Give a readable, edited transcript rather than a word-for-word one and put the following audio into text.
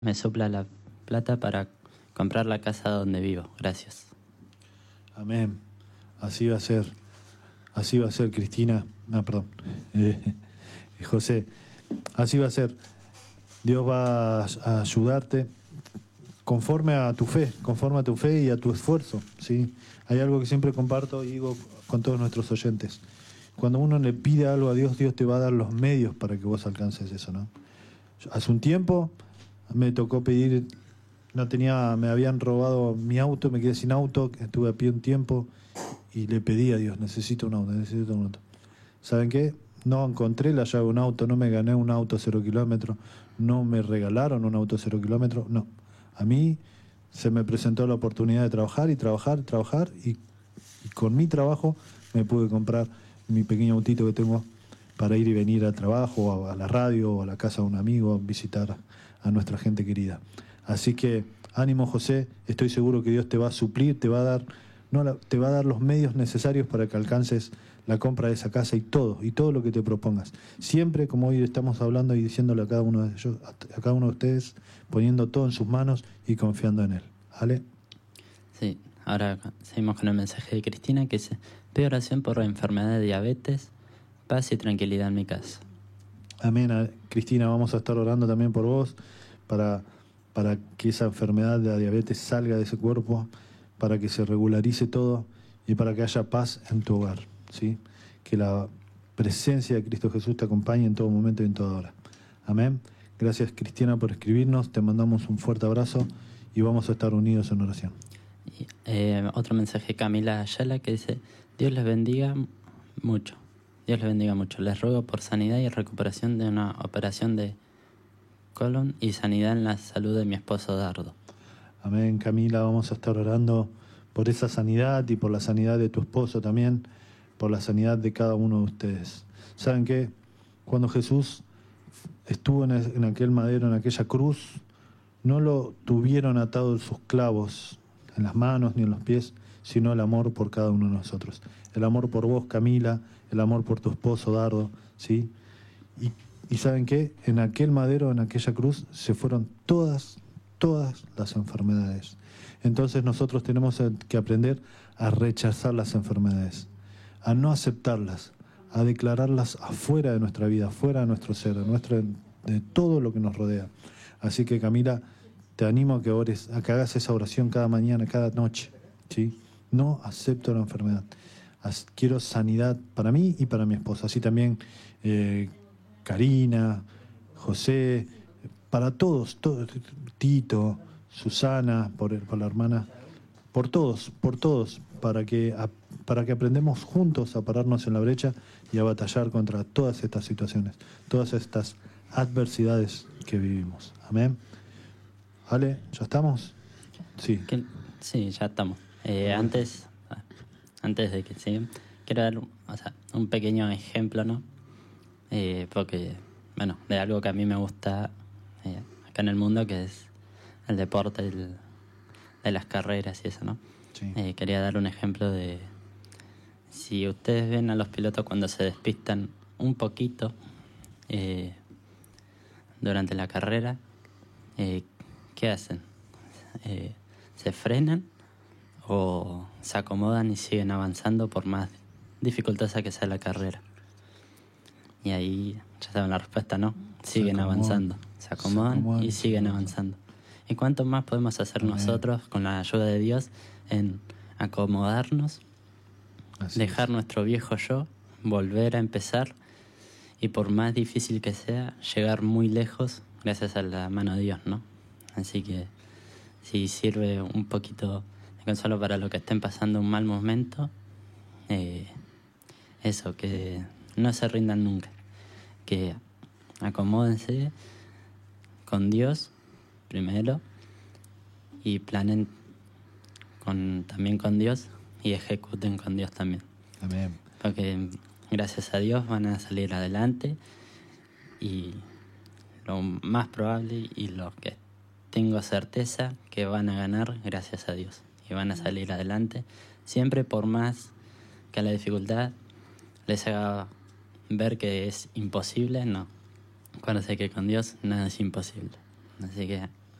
me supla la plata para comprar la casa donde vivo. Gracias. Amén. Así va a ser. Así va a ser, Cristina. No, perdón. José. Así va a ser. Dios va a ayudarte conforme a tu fe y a tu esfuerzo, ¿sí? Hay algo que siempre comparto y digo con todos nuestros oyentes. Cuando uno le pide algo a Dios, Dios te va a dar los medios para que vos alcances eso, ¿no? Hace un tiempo me tocó pedir, me habían robado mi auto, me quedé sin auto, estuve a pie un tiempo y le pedí a Dios, necesito un auto. ¿Saben qué? No encontré la llave de un auto, no me gané un auto 0 kilómetros, no me regalaron un auto 0 kilómetros, no. A mí se me presentó la oportunidad de trabajar y con mi trabajo me pude comprar mi pequeño autito que tengo para ir y venir al trabajo, a la radio, o a la casa de un amigo, visitar a nuestra gente querida. Así que ánimo, José, estoy seguro que Dios te va a suplir, te va a dar los medios necesarios para que alcances la compra de esa casa y todo lo que te propongas. Siempre, como hoy estamos hablando y diciéndole a cada uno de ellos, a cada uno de ustedes, poniendo todo en sus manos y confiando en Él. ¿Vale? Sí, ahora seguimos con el mensaje de Cristina que dice: pido oración por la enfermedad de diabetes, paz y tranquilidad en mi casa. Amén. Cristina, vamos a estar orando también por vos para que esa enfermedad de la diabetes salga de ese cuerpo, para que se regularice todo y para que haya paz en tu hogar, ¿sí? Que la presencia de Cristo Jesús te acompañe en todo momento y en toda hora. Amén. Gracias, Cristina, por escribirnos. Te mandamos un fuerte abrazo y vamos a estar unidos en oración. Y, otro mensaje, Camila Ayala, que dice: Dios les bendiga mucho. Dios les bendiga mucho. Les ruego por sanidad y recuperación de una operación de colon y sanidad en la salud de mi esposo Dardo. Amén, Camila. Vamos a estar orando por esa sanidad y por la sanidad de tu esposo también, por la sanidad de cada uno de ustedes. ¿Saben qué? Cuando Jesús estuvo en aquel madero, en aquella cruz, no lo tuvieron atado sus clavos en las manos ni en los pies, sino el amor por cada uno de nosotros. El amor por vos, Camila, el amor por tu esposo, Dardo, ¿sí? Y ¿saben qué? En aquel madero, en aquella cruz, se fueron todas las enfermedades. Entonces nosotros tenemos que aprender a rechazar las enfermedades, a no aceptarlas, a declararlas afuera de nuestra vida, afuera de nuestro ser, de todo lo que nos rodea. Así que, Camila, te animo a que ores, a que hagas esa oración cada mañana, cada noche, ¿sí? No acepto la enfermedad. Quiero sanidad para mí y para mi esposa. Así también Karina, José, para todos, Tito, Susana, por la hermana, por todos, para que aprendamos juntos a pararnos en la brecha y a batallar contra todas estas situaciones, todas estas adversidades que vivimos. Amén. ¿Vale? ¿Ya estamos? Sí. Sí, ya estamos. Antes de que sigan, quiero dar un pequeño ejemplo, ¿no? Porque, bueno, de algo que a mí me gusta acá en el mundo, que es el deporte, de las carreras y eso, ¿no? Sí. Quería dar un ejemplo de: si ustedes ven a los pilotos cuando se despistan un poquito durante la carrera, ¿qué hacen? ¿Se frenan o se acomodan y siguen avanzando por más dificultosa que sea la carrera? Y ahí ya saben la respuesta, ¿no? Siguen avanzando. Se acomodan y siguen avanzando. ¿Y cuánto más podemos hacer nosotros con la ayuda de Dios en acomodarnos, dejar nuestro viejo yo, volver a empezar y, por más difícil que sea, llegar muy lejos gracias a la mano de Dios, ¿no? Así que si sirve un poquito de consuelo para los que estén pasando un mal momento, eso, que no se rindan nunca, que acomódense con Dios primero y planen también con Dios y ejecuten con Dios también. Amén. Porque gracias a Dios van a salir adelante, y lo más probable y lo que tengo certeza que van a ganar gracias a Dios y van a salir adelante, siempre, por más que a la dificultad les haga ver que es imposible. No, acuérdense que con Dios nada es imposible. Así que